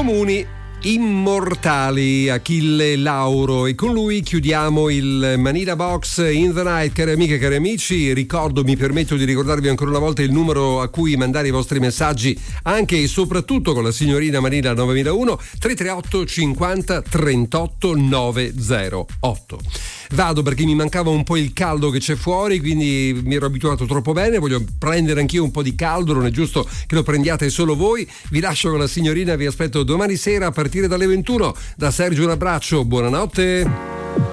comuni immortali, Achille Lauro, e con lui chiudiamo il Manila Box in the Night. Cari amiche e cari amici, mi permetto di ricordarvi ancora una volta il numero a cui mandare i vostri messaggi, anche e soprattutto con la signorina Manila 9001, 338 50 38 908. Vado perché mi mancava un po' il caldo che c'è fuori, quindi mi ero abituato troppo bene, voglio prendere anch'io un po' di caldo, non è giusto che lo prendiate solo voi. Vi lascio con la signorina, vi aspetto domani sera a partire dalle 21. Da Sergio un abbraccio, buonanotte.